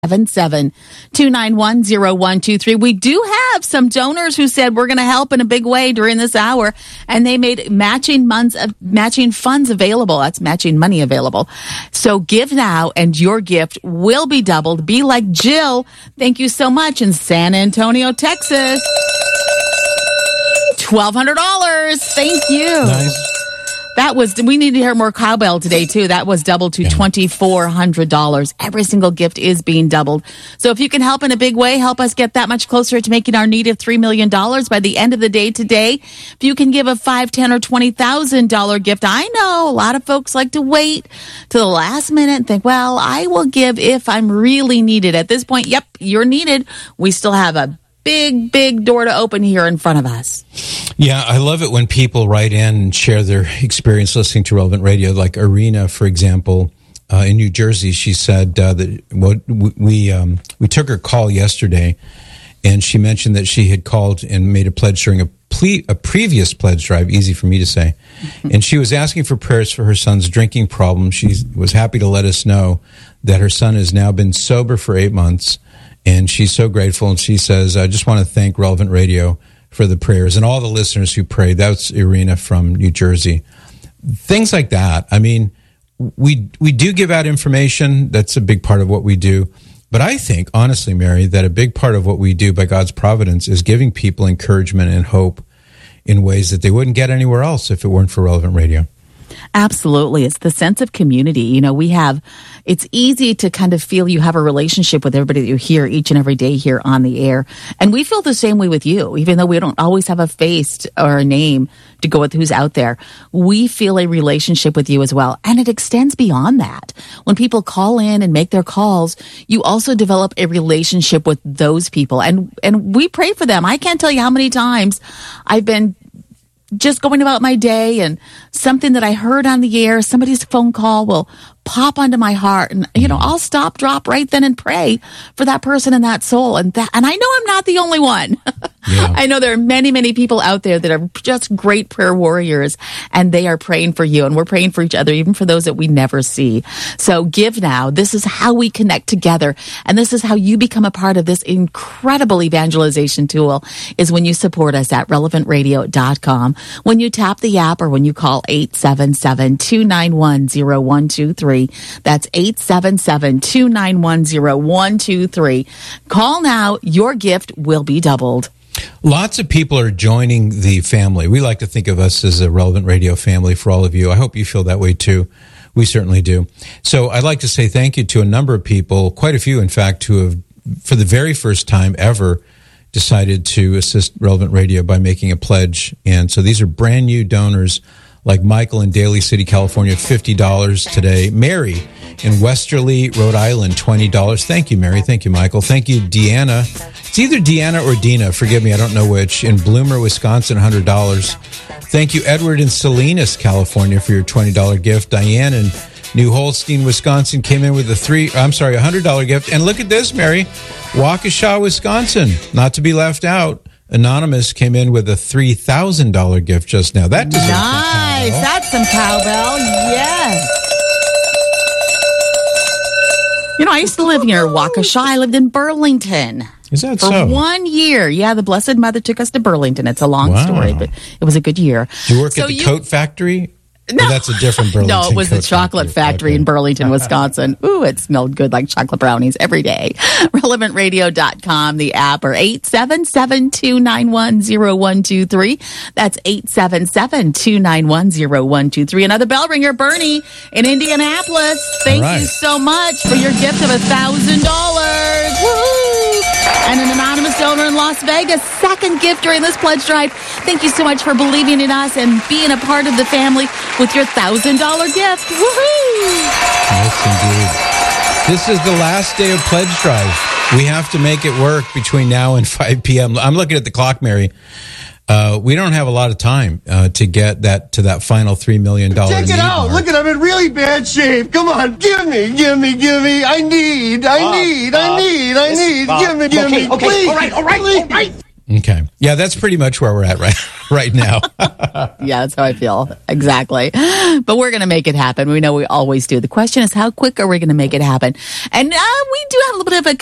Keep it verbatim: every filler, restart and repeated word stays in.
seven seven, two nine one, zero one two three. We do have some donors who said we're going to help in a big way during this hour, and they made matching funds, uh, matching funds available. That's matching money available. So give now, and your gift will be doubled. Be like Jill. Thank you so much in San Antonio, Texas. twelve hundred dollars. Thank you. Nice. That was, we need to hear more cowbell today, too. That was doubled to yeah. twenty-four hundred dollars. Every single gift is being doubled. So if you can help in a big way, help us get that much closer to making our need of three million dollars by the end of the day today. If you can give a five, ten, or twenty thousand dollars gift, I know a lot of folks like to wait to the last minute and think, well, I will give if I'm really needed. At this point, yep, you're needed. We still have a big, big door to open here in front of us. Yeah, I love it when people write in and share their experience listening to Relevant Radio. Like Irina, for example, uh, in New Jersey, she said uh, that well, we um, we took her call yesterday, and she mentioned that she had called and made a pledge during a, ple- a previous pledge drive, easy for me to say, mm-hmm. and she was asking for prayers for her son's drinking problem. She was happy to let us know that her son has now been sober for eight months, and she's so grateful, and she says, I just want to thank Relevant Radio for the prayers and all the listeners who prayed. That's Irina from New Jersey. Things like that. I mean, we we do give out information. That's a big part of what we do. But I think, honestly, Mary, that a big part of what we do by God's providence is giving people encouragement and hope in ways that they wouldn't get anywhere else if it weren't for Relevant Radio. Absolutely. It's the sense of community. You know, we have, it's easy to kind of feel you have a relationship with everybody that you hear each and every day here on the air. And we feel the same way with you, even though we don't always have a face or a name to go with who's out there. We feel a relationship with you as well. And it extends beyond that. When people call in and make their calls, you also develop a relationship with those people. And, and we pray for them. I can't tell you how many times I've been just going about my day and something that I heard on the air, somebody's phone call will pop onto my heart, and you know, I'll stop, drop right then and pray for that person and that soul. And that, and I know I'm not the only one. Yeah. I know there are many, many people out there that are just great prayer warriors, and they are praying for you, and we're praying for each other, even for those that we never see. So give now. This is how we connect together, and this is how you become a part of this incredible evangelization tool, is when you support us at relevant radio dot com. When you tap the app or when you call eight seven seven, two nine one, zero one two three. That's eight seven seven, two nine one, zero one two three. Call now. Your gift will be doubled. Lots of people are joining the family. We like to think of us as a Relevant Radio family for all of you. I hope you feel that way too. We certainly do. So I'd like to say thank you to a number of people, quite a few, in fact, who have, for the very first time ever, decided to assist Relevant Radio by making a pledge. And so these are brand new donors, like Michael in Daly City, California, fifty dollars today. Mary in Westerly, Rhode Island, twenty dollars. Thank you, Mary. Thank you, Michael. Thank you, Deanna. It's either Deanna or Dina. Forgive me, I don't know which. In Bloomer, Wisconsin, one hundred dollars. Thank you, Edward in Salinas, California, for your twenty dollars gift. Diane in New Holstein, Wisconsin, came in with a three, I'm sorry, one hundred dollars gift. And look at this, Mary. Waukesha, Wisconsin, not to be left out. Anonymous came in with a three thousand dollars gift just now. That deserves nice. Some That's some cowbell. Yes. You know, I used to live near Waukesha. I lived in Burlington. Is that for so? For one year. Yeah, the Blessed Mother took us to Burlington. It's a long wow. story, but it was a good year. Did you work so at the you, coat factory? No. Or that's a different Burlington. No, it was the chocolate factory, factory okay. in Burlington, Wisconsin. Ooh, it smelled good like chocolate brownies every day. relevant radio dot com, the app, or eight seven seven, two nine one, zero one two three. That's eight seven seven, two nine one, zero one two three. Another bell ringer, Bernie in Indianapolis. Thank right. you so much for your gift of one thousand dollars. Woo! And an anonymous donor in Las Vegas, second gift during this pledge drive. Thank you so much for believing in us and being a part of the family with your one thousand dollars gift. Woohoo! Yes, indeed. This is the last day of pledge drive. We have to make it work between now and five p.m. I'm looking at the clock, Mary. Uh, we don't have a lot of time uh, to get that to that final three million dollars. Check it out. Mark. Look at I'm in really bad shape. Come on. Give me, give me, give me. I need, I Bob, need, Bob, I need, I this, need. Bob. Give me, give okay, me. Okay, please, all right, all right, please. all right. Okay. Yeah, that's pretty much where we're at right right now. Yeah, that's how I feel. Exactly. But we're going to make it happen. We know we always do. The question is, how quick are we going to make it happen? And uh, we do have a little bit of a